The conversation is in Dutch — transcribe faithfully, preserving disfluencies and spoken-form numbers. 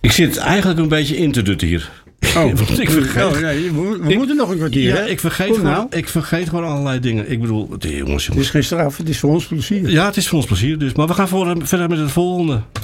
Ik zit eigenlijk een beetje in te dutten hier. Oh, ik vergeet, oh nee, we, we ik, moeten nog een kwartier. Ja, hè? ik vergeet, Kom gewoon, nou. ik vergeet gewoon allerlei dingen. Ik bedoel, het, jongens, Het is jongens. geen straf, het is voor ons plezier. Ja, het is voor ons plezier dus. Maar we gaan voor, verder met het volgende.